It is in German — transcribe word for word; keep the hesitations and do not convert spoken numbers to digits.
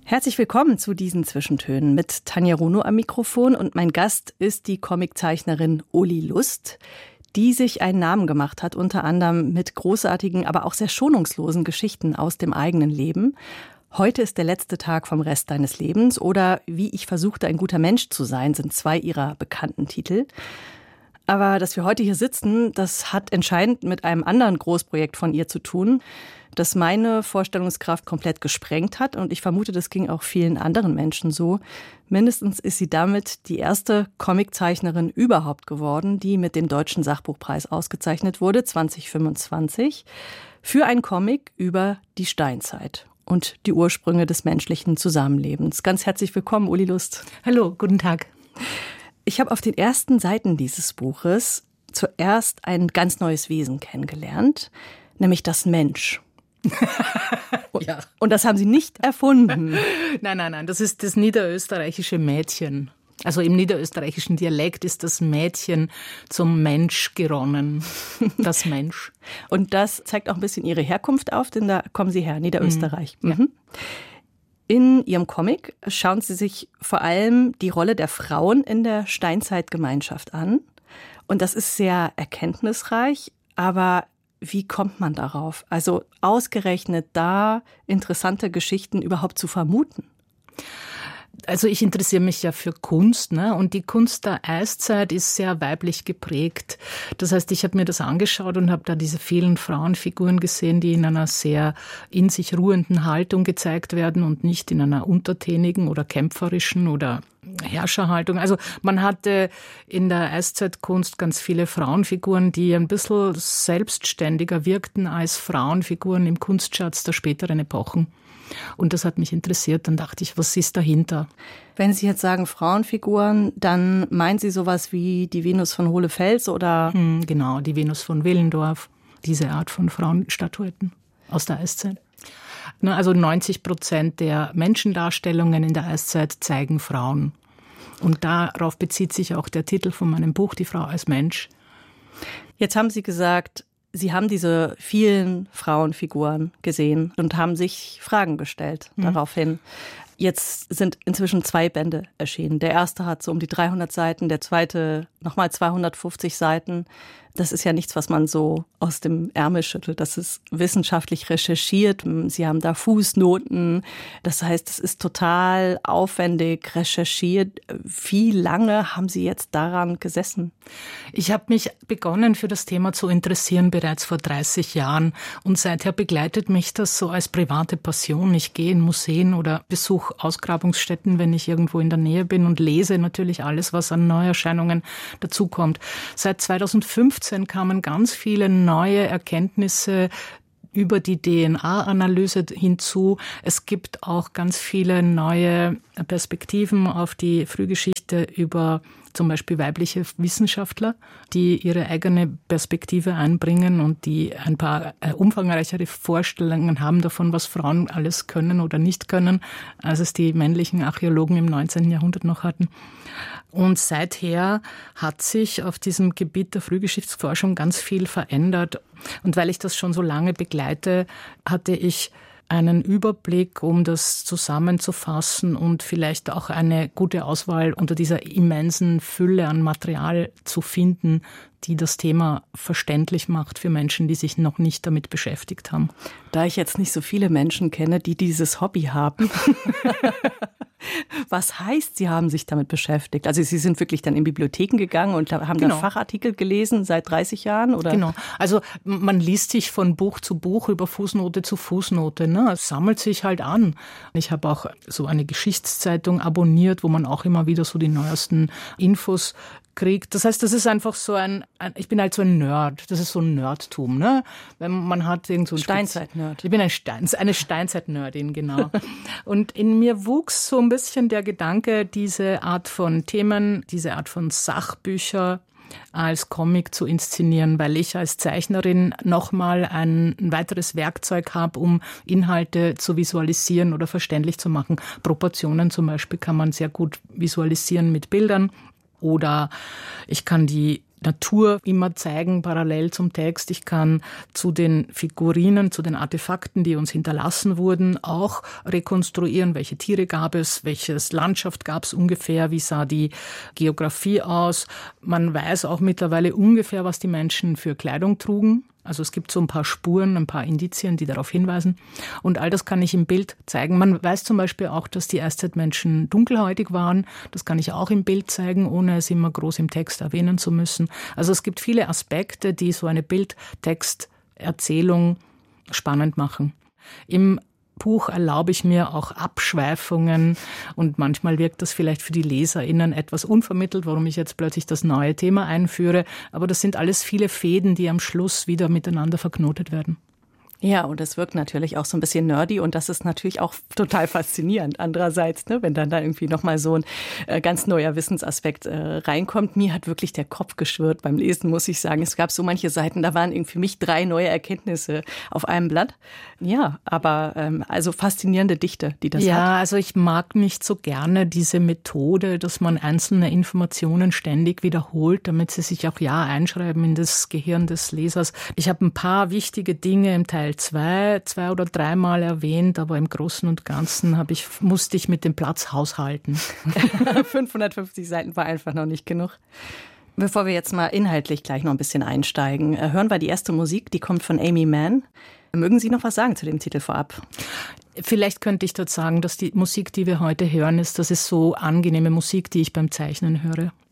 Herzlich willkommen zu diesen Zwischentönen mit Tanja Runo am Mikrofon und mein Gast ist die Comiczeichnerin Uli Lust, die sich einen Namen gemacht hat, unter anderem mit großartigen, aber auch sehr schonungslosen Geschichten aus dem eigenen Leben. Heute ist der letzte Tag vom Rest deines Lebens oder Wie ich versuchte, ein guter Mensch zu sein, sind zwei ihrer bekannten Titel. Aber dass wir heute hier sitzen, das hat entscheidend mit einem anderen Großprojekt von ihr zu tun, das meine Vorstellungskraft komplett gesprengt hat. Und ich vermute, das ging auch vielen anderen Menschen so. Mindestens ist sie damit die erste Comiczeichnerin überhaupt geworden, die mit dem Deutschen Sachbuchpreis ausgezeichnet wurde, zwanzig fünfundzwanzig, für einen Comic über die Steinzeit und die Ursprünge des menschlichen Zusammenlebens. Ganz herzlich willkommen, Uli Lust. Hallo, guten Tag. Ich habe auf den ersten Seiten dieses Buches zuerst ein ganz neues Wesen kennengelernt, nämlich das Mensch. Ja. Und das haben Sie nicht erfunden. Nein, nein, nein, das ist das niederösterreichische Mädchen. Also im niederösterreichischen Dialekt ist das Mädchen zum Mensch geronnen. Das Mensch. Und das zeigt auch ein bisschen Ihre Herkunft auf, denn da kommen Sie her, Niederösterreich. Mhm. Ja. Mhm. In Ihrem Comic schauen Sie sich vor allem die Rolle der Frauen in der Steinzeitgemeinschaft an. Und das ist sehr erkenntnisreich, aber wie kommt man darauf? Also ausgerechnet da interessante Geschichten überhaupt zu vermuten? Also ich interessiere mich ja für Kunst, ne? Und die Kunst der Eiszeit ist sehr weiblich geprägt. Das heißt, ich habe mir das angeschaut und habe da diese vielen Frauenfiguren gesehen, die in einer sehr in sich ruhenden Haltung gezeigt werden und nicht in einer untertänigen oder kämpferischen oder Herrscherhaltung. Also man hatte in der Eiszeitkunst ganz viele Frauenfiguren, die ein bisschen selbstständiger wirkten als Frauenfiguren im Kunstschatz der späteren Epochen. Und das hat mich interessiert. Dann dachte ich, was ist dahinter? Wenn Sie jetzt sagen Frauenfiguren, dann meinen Sie sowas wie die Venus von Hohlefels oder? Hm, genau, die Venus von Willendorf. Diese Art von Frauenstatuetten aus der Eiszeit. Also neunzig Prozent der Menschendarstellungen in der Eiszeit zeigen Frauen. Und darauf bezieht sich auch der Titel von meinem Buch, Die Frau als Mensch. Jetzt haben Sie gesagt, Sie haben diese vielen Frauenfiguren gesehen und haben sich Fragen gestellt mhm. daraufhin. Jetzt sind inzwischen zwei Bände erschienen. Der erste hat so um die dreihundert Seiten, der zweite nochmal zweihundertfünfzig Seiten. Das ist ja nichts, was man so aus dem Ärmel schüttelt. Das ist wissenschaftlich recherchiert. Sie haben da Fußnoten. Das heißt, es ist total aufwendig recherchiert. Wie lange haben Sie jetzt daran gesessen? Ich habe mich begonnen, für das Thema zu interessieren bereits vor dreißig Jahren. Und seither begleitet mich das so als private Passion. Ich gehe in Museen oder besuche Ausgrabungsstätten, wenn ich irgendwo in der Nähe bin und lese natürlich alles, was an Neuerscheinungen dazukommt. Seit zweitausendfünfzehn kamen ganz viele neue Erkenntnisse über die D N A-Analyse hinzu. Es gibt auch ganz viele neue Perspektiven auf die Frühgeschichte über zum Beispiel weibliche Wissenschaftler, die ihre eigene Perspektive einbringen und die ein paar umfangreichere Vorstellungen haben davon, was Frauen alles können oder nicht können, als es die männlichen Archäologen im neunzehnten Jahrhundert noch hatten. Und seither hat sich auf diesem Gebiet der Frühgeschichtsforschung ganz viel verändert. Und weil ich das schon so lange begleite, hatte ich einen Überblick, um das zusammenzufassen und vielleicht auch eine gute Auswahl unter dieser immensen Fülle an Material zu finden, die das Thema verständlich macht für Menschen, die sich noch nicht damit beschäftigt haben. Da ich jetzt nicht so viele Menschen kenne, die dieses Hobby haben, was heißt, Sie haben sich damit beschäftigt? Also Sie sind wirklich dann in Bibliotheken gegangen und haben genau. da Fachartikel gelesen seit dreißig Jahren? Oder? Genau. Also man liest sich von Buch zu Buch über Fußnote zu Fußnote. Ne? Es sammelt sich halt an. Ich habe auch so eine Geschichtszeitung abonniert, wo man auch immer wieder so die neuesten Infos kriegt. Das heißt, das ist einfach so ein, ein ich bin halt so ein Nerd. Das ist so ein Nerdtum, ne? Wenn man hat irgend so ein Steinzeit-Nerd. Ich bin ein Stein, eine Steinzeit-Nerdin, genau. Und in mir wuchs so ein bisschen der Gedanke, diese Art von Themen, diese Art von Sachbücher als Comic zu inszenieren, weil ich als Zeichnerin nochmal ein, ein weiteres Werkzeug habe, um Inhalte zu visualisieren oder verständlich zu machen. Proportionen zum Beispiel kann man sehr gut visualisieren mit Bildern. Oder ich kann die Natur immer zeigen, parallel zum Text. Ich kann zu den Figurinen, zu den Artefakten, die uns hinterlassen wurden, auch rekonstruieren, welche Tiere gab es, welches Landschaft gab es ungefähr, wie sah die Geografie aus. Man weiß auch mittlerweile ungefähr, was die Menschen für Kleidung trugen. Also es gibt so ein paar Spuren, ein paar Indizien, die darauf hinweisen. Und all das kann ich im Bild zeigen. Man weiß zum Beispiel auch, dass die Eiszeitmenschen dunkelhäutig waren. Das kann ich auch im Bild zeigen, ohne es immer groß im Text erwähnen zu müssen. Also es gibt viele Aspekte, die so eine Bild-Text-Erzählung spannend machen. Im Buch erlaube ich mir auch Abschweifungen und manchmal wirkt das vielleicht für die LeserInnen etwas unvermittelt, warum ich jetzt plötzlich das neue Thema einführe. Aber das sind alles viele Fäden, die am Schluss wieder miteinander verknotet werden. Ja, und es wirkt natürlich auch so ein bisschen nerdy und das ist natürlich auch total faszinierend. Andererseits, ne, wenn dann da irgendwie nochmal so ein äh, ganz neuer Wissensaspekt äh, reinkommt. Mir hat wirklich der Kopf geschwirrt beim Lesen, muss ich sagen. Es gab so manche Seiten, da waren irgendwie für mich drei neue Erkenntnisse auf einem Blatt. Ja, aber ähm, also faszinierende Dichte, die das ja, hat. Ja, also ich mag nicht so gerne diese Methode, dass man einzelne Informationen ständig wiederholt, damit sie sich auch ja einschreiben in das Gehirn des Lesers. Ich habe ein paar wichtige Dinge im Teil zwei, zwei oder dreimal erwähnt, aber im Großen und Ganzen habe ich, musste ich mit dem Platz haushalten. fünfhundertfünfzig Seiten war einfach noch nicht genug. Bevor wir jetzt mal inhaltlich gleich noch ein bisschen einsteigen, hören wir die erste Musik, die kommt von Aimee Mann. Mögen Sie noch was sagen zu dem Titel vorab? Vielleicht könnte ich dort sagen, dass die Musik, die wir heute hören, ist, das ist so angenehme Musik, die ich beim Zeichnen höre.